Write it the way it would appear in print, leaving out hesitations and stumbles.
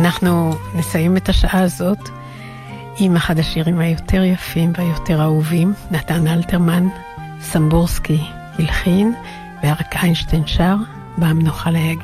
אנחנו נסיים את השעה הזאת עם אחד השירים היותר יפים והיותר אהובים. נתן אלתרמן, סמבורסקי הלחין, ואריק איינשטיין שר, במנוחה ליגל.